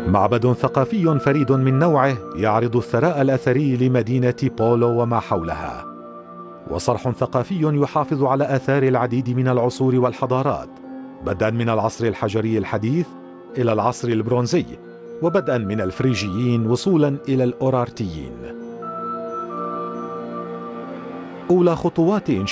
معبد ثقافي فريد من نوعه يعرض الثراء الأثري لمدينة بولو وما حولها، وصرح ثقافي يحافظ على آثار العديد من العصور والحضارات، بدءا من العصر الحجري الحديث إلى العصر البرونزي، وبدءا من الفريجيين وصولا إلى الأورارتيين. أولى خطوات